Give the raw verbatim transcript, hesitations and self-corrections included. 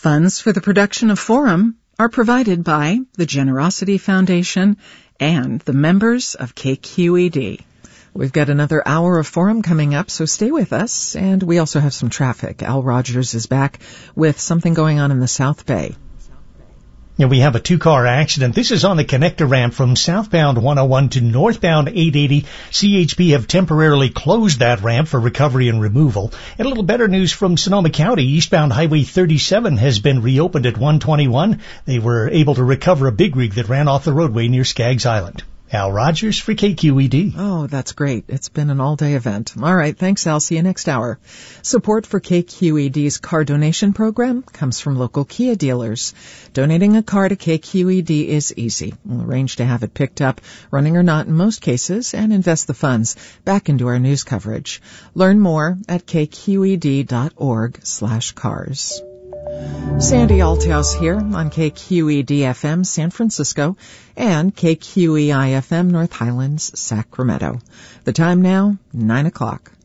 Funds for the production of Forum are provided by the Generosity Foundation and the members of K Q E D. We've got another hour of Forum coming up, so stay with us. And we also have some traffic. Al Rogers is back with something going on in the South Bay. Yeah, we have a two-car accident. This is on the connector ramp from southbound one oh one to northbound eight eighty. C H P have temporarily closed that ramp for recovery and removal. And a little better news from Sonoma County. Eastbound Highway thirty-seven has been reopened at one twenty-one. They were able to recover a big rig that ran off the roadway near Skaggs Island. Al Rogers for K Q E D. Oh, that's great. It's been an all-day event. All right, thanks, Al. See you next hour. Support for K Q E D's car donation program comes from local Kia dealers. Donating a car to K Q E D is easy. We'll arrange to have it picked up, running or not in most cases, and invest the funds back into our news coverage. Learn more at kqed.org slash cars. Sandy Althouse here on K Q E D F M San Francisco and K Q E I F M North Highlands, Sacramento. The time now, nine o'clock.